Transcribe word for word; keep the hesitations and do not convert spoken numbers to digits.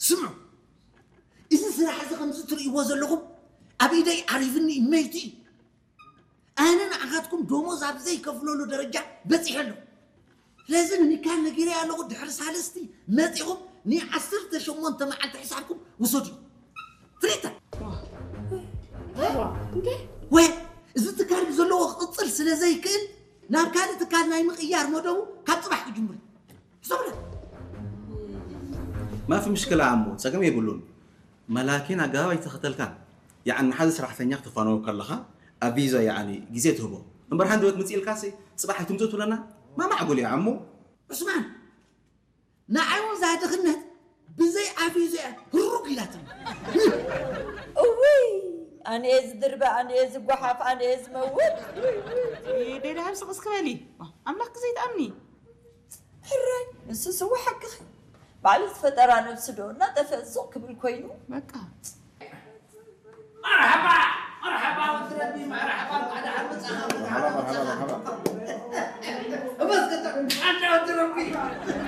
سمعوا إذا سلاح هذا خمسة تري وزلهم أبي داي عارفني ميتي أنا نعقدكم دوموز أبي زي كفلوا له درجة بس يحلو لازم نكان نجري على قد حرس حالستي ما تيهم ني عصرت شو أنت مع حسابكم وصدي تريتا وين إذا تكان زلوا قصر سنة زي كل نام كانت تكان نايم خيار مدو كتصبح جمري صبر ما في مشكلة عمو ساقم يقولون ملاكين عقاوة يتختل كان يعني حدث راح ثانية تفانو كلها أبيزا يعني جزيت هبو نبرهان دوت متيل كاسي صباح تمزوت لنا ما معقول يا عمو عثمان نعيون زاد خنت بزي أبيزا الرقيلات أوي أنا إز دربة أنا إز قحف أنا إز موت دي ده همس قص كمالي أملاك زيت أمني حري نسو سوى حق بعد فترة نفس دونا تفزق بالكوينو بقى مرحبا مرحبا وتربي مرحبا بعد حرب مرحبا مرحبا مرحبا بس كده أنا وتربي